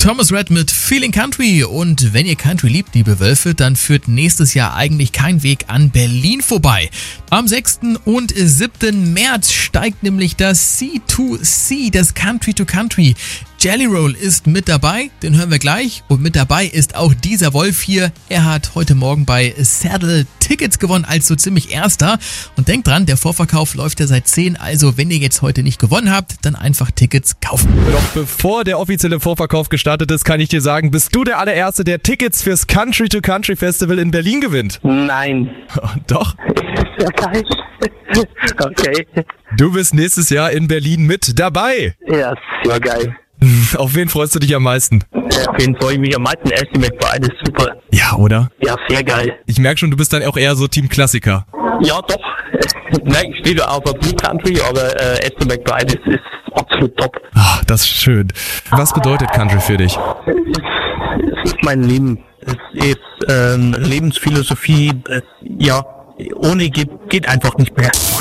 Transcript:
Thomas Rhett mit Feeling Country. Und wenn ihr Country liebt, liebe Wölfe, dann führt nächstes Jahr eigentlich kein Weg an Berlin vorbei. Am 6. und 7. März steigt nämlich das C2C, das Country to Country. Jelly Roll ist mit dabei, den hören wir gleich. Und mit dabei ist auch dieser Wolf hier. Er hat heute Morgen bei Saddle Tickets gewonnen als so ziemlich Erster. Und denkt dran, der Vorverkauf läuft ja seit 10. Also wenn ihr jetzt heute nicht gewonnen habt, dann einfach Tickets kaufen. Doch bevor der offizielle Vorverkauf gestartet ist, kann ich dir sagen, bist du der allererste, der Tickets fürs Country to Country Festival in Berlin gewinnt. Nein. Doch. Ja, geil. Okay. Du bist nächstes Jahr in Berlin mit dabei. Ja, sehr geil. Auf wen freust du dich am meisten? Auf wen freue ich mich am meisten? Estimate Bride ist super. Ja, oder? Ja, sehr geil. Ich merke schon, du bist dann auch eher so Team Klassiker. Ja, doch. Nein, ich stehe da auf Blue Country, aber Estimate Bride ist absolut top. Ach, das ist schön. Was bedeutet Country für dich? Es ist mein Leben. Es ist Lebensphilosophie. Ja, ohne geht einfach nicht mehr.